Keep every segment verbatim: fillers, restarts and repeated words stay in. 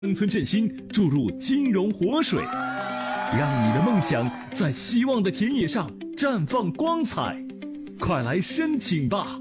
乡村振兴注入金融活水，让你的梦想在希望的田野上绽放光彩。快来申请吧！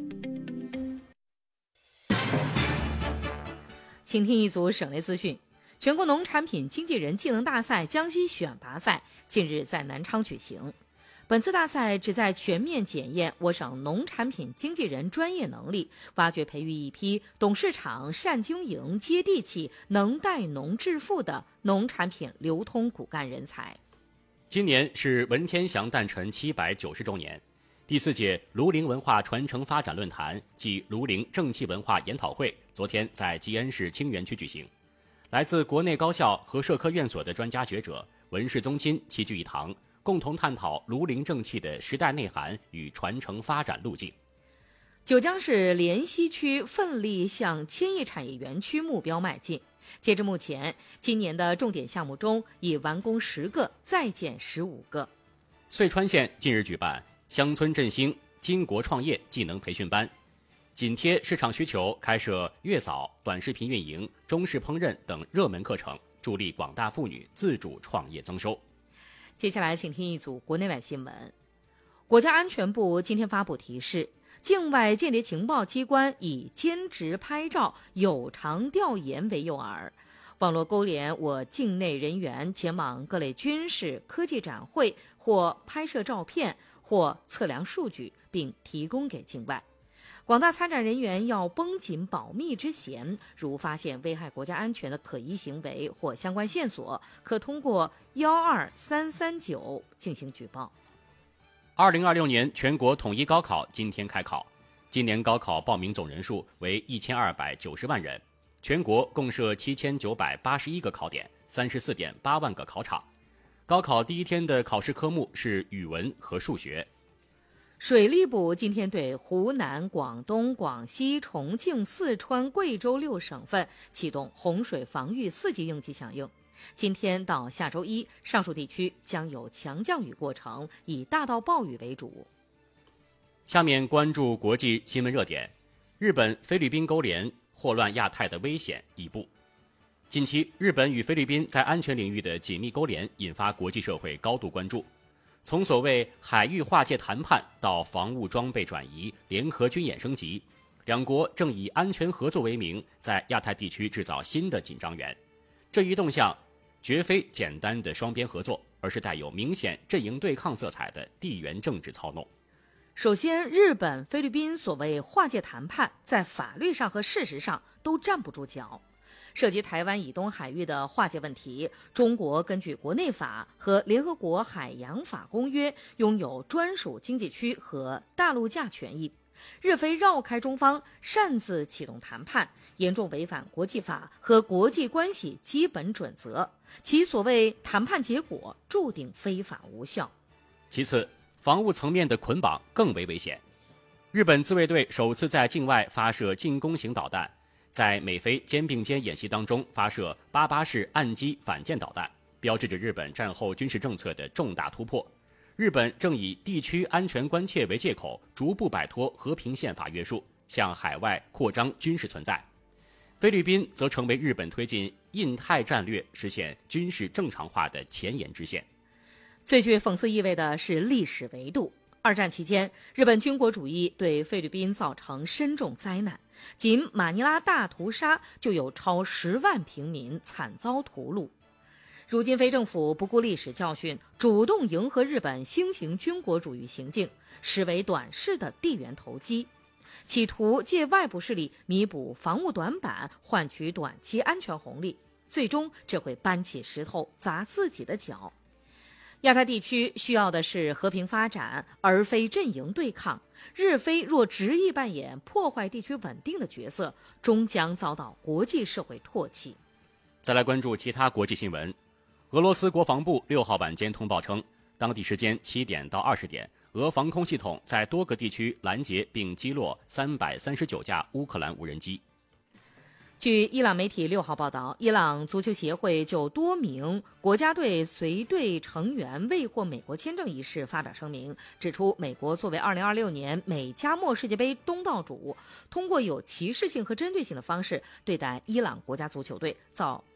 请听一组省内资讯：全国农产品经纪人技能大赛江西选拔赛近日在南昌举行。本次大赛旨在全面检验我省农产品经纪人专业能力，挖掘培育一批懂市场、善经营、接地气、能带农致富的农产品流通骨干人才。 今年是文天祥诞辰七百九十周年，第四届庐陵文化传承发展论坛暨庐陵正气文化研讨会昨天在吉安市清源区举行。来自国内高校和社科院所的专家学者、文士宗亲齐聚一堂，共同探讨庐陵正气的时代内涵与传承发展路径。 九江市濂溪区奋力向千亿产业园区目标迈进。截至目前，今年的重点项目中已完工十个，在建十五个。 遂川县近日举办乡村振兴巾帼创业技能培训班，紧贴市场需求，开设月嫂、短视频运营、中式烹饪等热门课程，助力广大妇女自主创业增收。 接下来请听一组国内外新闻。国家安全部今天发布提示，境外间谍情报机关以兼职拍照、有偿调研为诱饵，网络勾连我境内人员前往各类军事、科技展会，或拍摄照片，或测量数据，并提供给境外。广大参展人员要绷紧保密之弦，如发现危害国家安全的可疑行为或相关线索，可通过幺二三三九进行举报。 二零二六年全国统一高考今天开考，今年高考报名总人数为一千二百九十万人，全国共设七千九百八十一个考点，三十四点八万个考场。高考第一天的考试科目是语文和数学。 水利部今天对湖南、广东、广西、重庆、四川、贵州六省份启动洪水防御四级应急响应。今天到下周一，上述地区将有强降雨过程，以大到暴雨为主。 下面关注国际新闻热点：日本、菲律宾勾连，祸乱亚太的危险已布。近期，日本与菲律宾在安全领域的紧密勾连引发国际社会高度关注。从所谓海域划界谈判到防务装备转移、联合军演升级，两国正以安全合作为名，在亚太地区制造新的紧张源。这一动向绝非简单的双边合作，而是带有明显阵营对抗色彩的地缘政治操弄。 首先，日本、菲律宾所谓划界谈判，在法律上和事实上都站不住脚。涉及台湾以东海域的划界问题，中国根据国内法和联合国海洋法公约拥有专属经济区和大陆架权益。日菲绕开中方，擅自启动谈判，严重违反国际法和国际关系基本准则，其所谓谈判结果注定非法无效。 其次，防务层面的捆绑更为危险。日本自卫队首次在境外发射进攻型导弹，在美菲肩并肩演习当中发射八八式岸基反舰导弹，标志着日本战后军事政策的重大突破。日本正以地区安全关切为借口，逐步摆脱和平宪法约束，向海外扩张军事存在。菲律宾则成为日本推进印太战略实现军事正常化的前沿支线。 最具讽刺意味的是历史维度。二战期间，日本军国主义对菲律宾造成深重灾难，仅马尼拉大屠杀就有超十万平民惨遭屠戮。如今非政府不顾历史教训，主动迎合日本新型军国主义行径，实为短视的地缘投机，企图借外部势力弥补防务短板，换取短期安全红利，最终只会搬起石头砸自己的脚。亚太地区需要的是和平发展，而非阵营对抗。日菲若执意扮演破坏地区稳定的角色，终将遭到国际社会唾弃。 再来关注其他国际新闻。俄罗斯国防部六号晚间通报称，当地时间七点到二十点，俄防空系统在多个地区拦截并击落三百三十九架乌克兰无人机。 据伊朗媒体六号报道，伊朗足球协会就多名国家队随队成员未获美国签证一事发表声明，指出美国作为二零二六年美加墨世界杯东道主，通过有歧视性和针对性的方式对待伊朗国家足球队，造